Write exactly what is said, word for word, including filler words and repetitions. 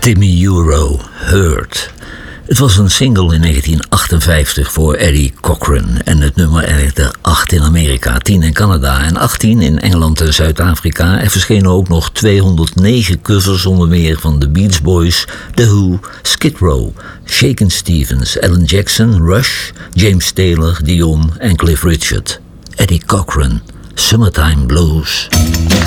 Timmy Euro, Hurt. Het was een single in negentien achtenvijftig voor Eddie Cochran en het nummer eindigde acht in Amerika, tien in Canada en achttien in Engeland en Zuid-Afrika. Er verschenen ook nog tweehonderdnegen covers, onder meer van de Beach Boys, The Who, Skid Row, Shakin' Stevens, Alan Jackson, Rush, James Taylor, Dion en Cliff Richard. Eddie Cochran, Summertime Blues.